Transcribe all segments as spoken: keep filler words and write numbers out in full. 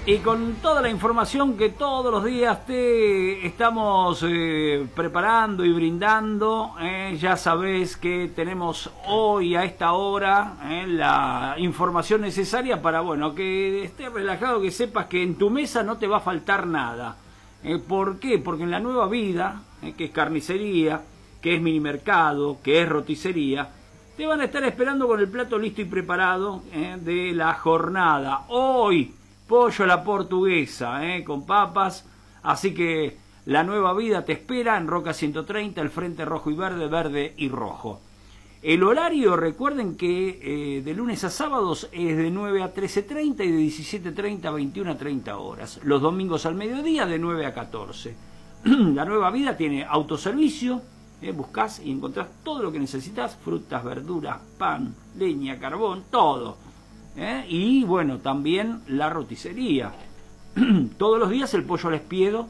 Y con toda la información que todos los días te estamos eh, preparando y brindando, eh, ya sabés que tenemos hoy a esta hora eh, la información necesaria para, bueno, que estés relajado, que sepas que en tu mesa no te va a faltar nada. Eh, ¿Por qué? Porque en la Nueva Vida, eh, que es carnicería, que es minimercado, que es roticería, te van a estar esperando con el plato listo y preparado eh, de la jornada. Hoy, pollo a la portuguesa, eh, con papas. Así que la Nueva Vida te espera en Roca ciento treinta, el frente rojo y verde, verde y rojo. El horario, recuerden que eh, de lunes a sábados es de nueve a trece treinta y de diecisiete treinta a veintiuna treinta horas. Los domingos al mediodía de nueve a catorce. La Nueva Vida tiene autoservicio. Eh, buscás y encontrás todo lo que necesitas, frutas, verduras, pan, leña, carbón, todo. Eh, y bueno, también la roticería. Todos los días el pollo al espiedo,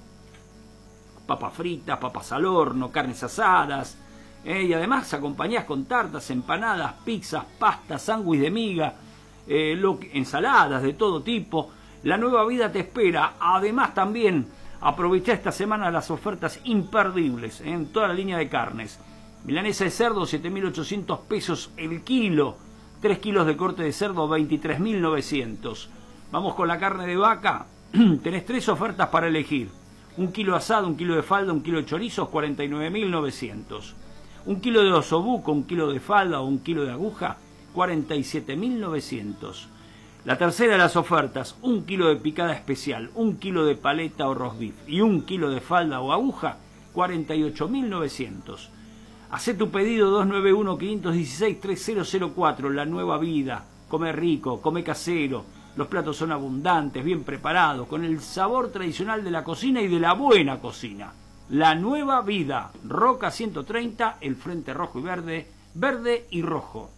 papas fritas, papas al horno, carnes asadas. Eh, y además acompañás con tartas, empanadas, pizzas, pastas, sándwich de miga, eh, lo, ensaladas de todo tipo. La Nueva Vida te espera. Además también aprovecha esta semana las ofertas imperdibles ¿eh? en toda la línea de carnes. Milanesa de cerdo, siete mil ochocientos pesos el kilo. tres kilos de corte de cerdo, veintitrés mil novecientos. Vamos con la carne de vaca. Tenés tres ofertas para elegir. Un kilo asado, un kilo de falda, un kilo de chorizos, cuarenta y nueve mil novecientos. Un kilo de osobuco, un kilo de falda o un kilo de aguja, cuarenta y siete mil novecientos. La tercera de las ofertas, un kilo de picada especial, un kilo de paleta o roast beef y un kilo de falda o aguja, cuarenta y ocho mil novecientos. Hacé tu pedido dos nueve uno, cinco uno seis, tres cero cero cuatro, La Nueva Vida. Come rico, come casero. Los platos son abundantes, bien preparados, con el sabor tradicional de la cocina y de la buena cocina. La Nueva Vida, Roca ciento treinta, el frente rojo y verde, verde y rojo.